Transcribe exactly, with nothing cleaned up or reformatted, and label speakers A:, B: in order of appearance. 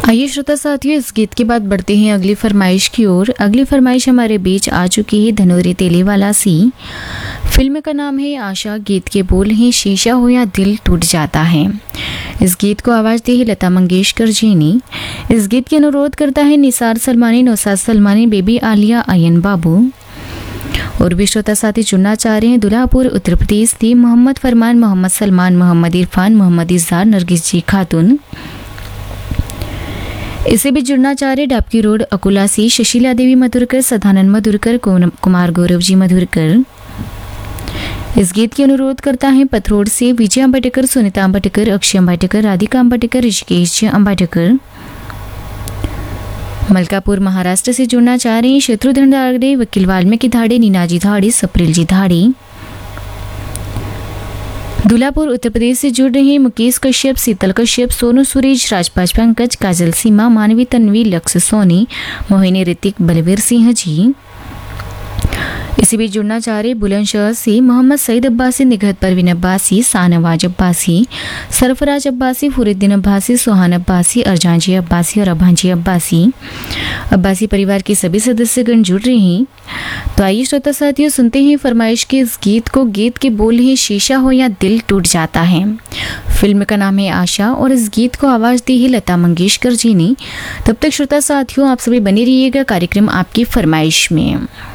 A: आइए श्रोता साथियों, इस गीत के बाद बढ़ते हैं अगली फरमाइश की ओर। अगली फरमाइश हमारे बीच आ चुकी है धनोरी तेलीवाला सी। फिल्म का नाम है आशा, गीत के बोल हैं शीशा हो या दिल टूट जाता है। इस गीत को आवाज़ दी है लता मंगेशकर जी ने। इस गीत के अनुरोध करता है निसार सलमानी, नौसाद सलमानी, बेबी आलिया, अयन बाबू। और भी श्रोता साथी चुनना चाह रहे हैं दुल्हापुर उत्तर प्रदेश से मोहम्मद फरमान, मोहम्मद सलमान, मोहम्मद इरफान, मोहम्मद इज़हार, नरगिस जी खातून। इसे भी जुड़ना चाह रहे डाबकी रोड अकुला से शशीला देवी मधुरकर, सदानंद मधुरकर, कुमार गौरव जी मधुरकर। इस गीत के अनुरोध करता है पथरोड से विजय अंबेडकर, सुनीता अंबेडकर, अक्षय अंबेडकर, राधिका अंबेडकर, ऋषिकेश अंबेडकर। मलकापुर महाराष्ट्र से जुड़ना चाह रहे हैं शत्रुघ्न धाड़े, वकील वाल्मीकि धाड़े, नीनाजी धाड़े, सप्रिल जी धाड़े। दुल्हापुर उत्तर प्रदेश से जुड़ रहे हैं मुकेश कश्यप, शीतल कश्यप, सोनू सुरेश, राजपाज पंकज, काजल सीमा, मानवी तन्वी, लक्ष्य सोनी, मोहिनी ऋतिक, बलवीर सिंह जी। इसी भी जुड़ना चाह रहे बुलंदशहर से मोहम्मद सईद अब्बासी, निगहत परवीन अब्बासी, शाहनवाज अब्बासी, सरफराज अब्बासी, फरीदुद्दीन अब्बासी, सुहान अब्बासी, अरजान अब्बासी और अभांजी अब्बासी। अब्बासी परिवार के सभी सदस्यगण जुड़ रहे हैं। तो आइए श्रोता साथियों, सुनते हैं फरमाइश के इस गीत को। गीत के बोल हैं शीशा हो या दिल टूट जाता है। फिल्म का नाम है आशा और इस गीत को आवाज़ दी है लता मंगेशकर जी ने। तब तक श्रोता साथियों, आप सभी बने रहिएगा कार्यक्रम आपकी फरमाइश में।